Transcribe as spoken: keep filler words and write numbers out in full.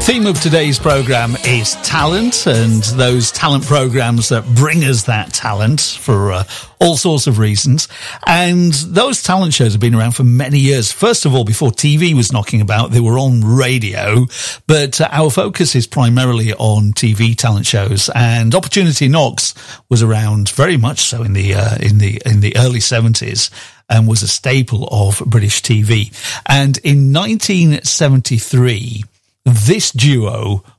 theme of today's programme is talent, and those talent programmes that bring us that talent for uh, all sorts of reasons. And those talent shows have been around for many years. First of all, before T V was knocking about, they were on radio, but uh, our focus is primarily on T V talent shows. And Opportunity Knocks was around very much so in the uh, in the in the early seventies. And was a staple of British T V. And in nineteen seventy-three, this duo